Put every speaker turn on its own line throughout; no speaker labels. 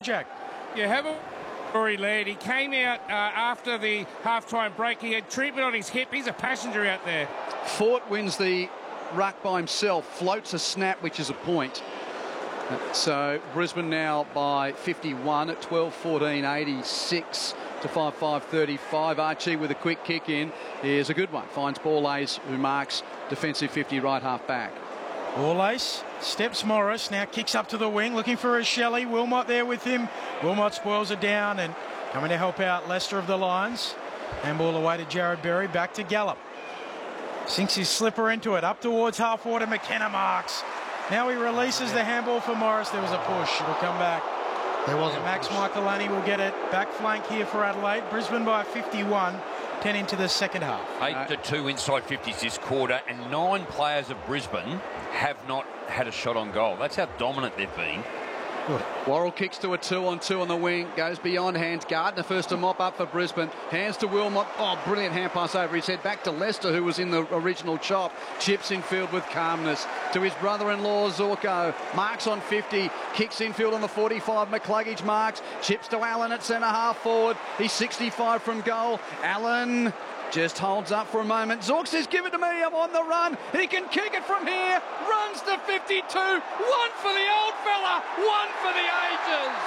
Jack.
You have a story, lad. He came out after the half-time break. He had treatment on his hip. He's a passenger out there.
Fort wins the ruck by himself, floats a snap, which is a point. So Brisbane now by 51 at 12-14, 86 to 5-5-35. Archie with a quick kick in. Here's a good one. Finds Borlase, who marks defensive 50 right half back.
Borlase steps Morris, now kicks up to the wing, looking for a Shelley. Wilmot there with him. Wilmot spoils it down and coming to help out Leicester of the Lions. Handball away to Jared Berry, back to Gallup. Sinks his slipper into it, up towards half water. McKenna marks. Now he releases the handball for Morris. There was a push. It'll come back.
There wasn't.
Max Michaelani will get it. Back flank here for Adelaide. Brisbane by 51. 10 into the second half.
8-2 inside 50s this quarter, and 9 players of Brisbane have not had a shot on goal. That's how dominant they've been.
Good. Worrell kicks to a 2-on-2 on the wing, goes beyond hands. Gardner first to mop up for Brisbane. Hands to Wilmot. Oh, brilliant hand pass over his head. Back to Leicester, who was in the original chop. Chips in field with calmness. To his brother-in-law, Zorko. Marks on 50. Kicks in field on the 45. McCluggage marks. Chips to Allen at centre half forward. He's 65 from goal. Allen just holds up for a moment. Zork says, give it to me, I'm on the run. He can kick it from here. Runs to 52. One for the old fella. One for the ages.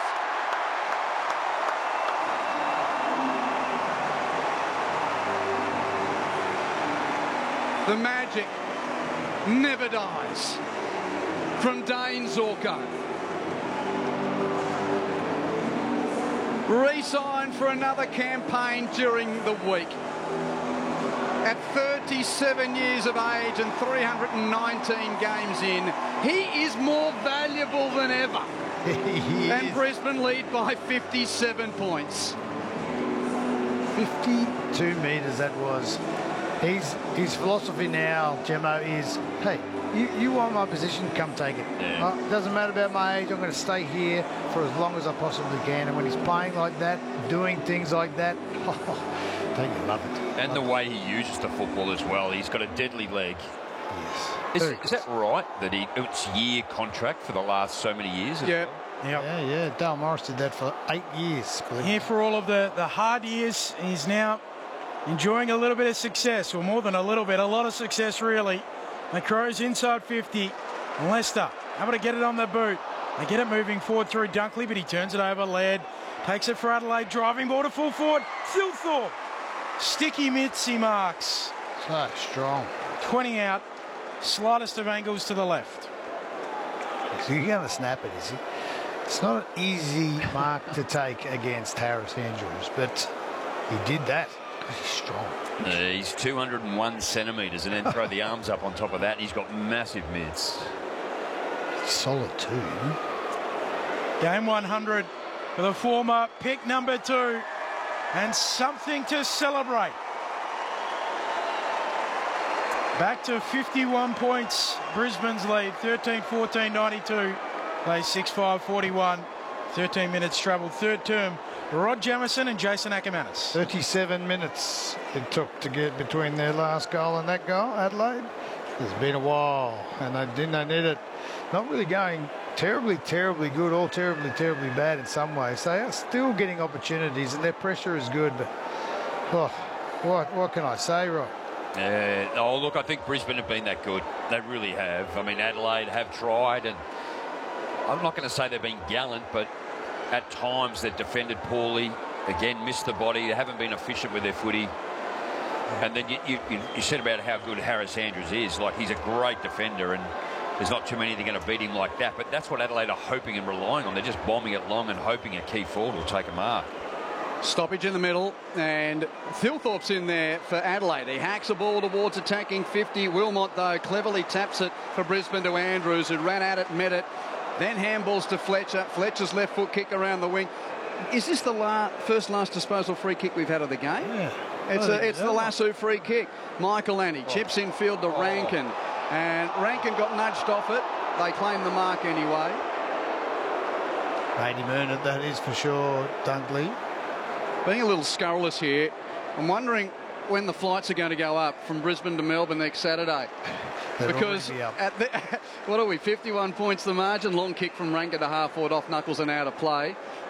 The magic never dies from Dane Zorko. Re-signed for another campaign during the week. At 37 years of age and 319 games in, he is more valuable than ever. And Brisbane lead by 57 points.
52 metres that was. His philosophy now, Gemmo, is, hey, you want my position, come take it.
Yeah.
Doesn't matter about my age, I'm going to stay here for as long as I possibly can. And when he's playing like that, doing things like that, don't you love it?
And the way he uses the football as well. He's got a deadly leg.
Yes.
Is that right, that it's year contract for the last so many years?
Yeah.
Yep.
Yeah. Dale Morris did that for 8 years.
Here for all of the hard years. He's now enjoying a little bit of success, or more than a little bit, a lot of success really. The Crows inside 50. Leicester able to get it on the boot. They get it moving forward through Dunkley, but he turns it over. Laird takes it for Adelaide, driving ball to full forward. Thilthorpe. Sticky mitts, he marks.
So strong.
20 out. Slightest of angles to the left.
So you're going to snap it, is he? It's not an easy mark to take against Harris Andrews, but he did that. He's strong.
He's 201 centimetres, and then throw the arms up on top of that, and he's got massive mitts.
Solid too, isn't he?
Game 100 for the former pick number 2, and something to celebrate. Back to 51 points, Brisbane's lead, 13-14-92. Play 6-5-41, 13 minutes travel. Third term, Rod Jamieson and Jason Ackermanis.
37 minutes it took to get between their last goal and that goal, Adelaide. It's been a while, and they need it. Not really going terribly good, or terribly bad in some ways. They are still getting opportunities, and their pressure is good. But what can I say, Rod?
Oh, look, I think Brisbane have been that good. They really have. I mean, Adelaide have tried, and I'm not going to say they've been gallant, but at times they've defended poorly. Again, missed the body. They haven't been efficient with their footy. And then you said about how good Harris Andrews is. Like, he's a great defender, and there's not too many that are going to beat him like that. But that's what Adelaide are hoping and relying on. They're just bombing it long and hoping a key forward will take a mark.
Stoppage in the middle, and Thilthorpe's in there for Adelaide. He hacks a ball towards attacking 50. Wilmot, though, cleverly taps it for Brisbane to Andrews, who ran at it, met it. Then handballs to Fletcher. Fletcher's left foot kick around the wing. Is this the first last disposal free kick we've had of the game?
Yeah.
It's the Lasso free kick. Michaelani chips in field to Rankin, and Rankin got nudged off it. They claim the mark anyway.
Made him earn it, that is for sure, Dunkley.
Being a little scurrilous here, I'm wondering when the flights are going to go up from Brisbane to Melbourne next Saturday. Because at what are we, 51 points the margin, long kick from Rankin to half forward, off knuckles and out of play.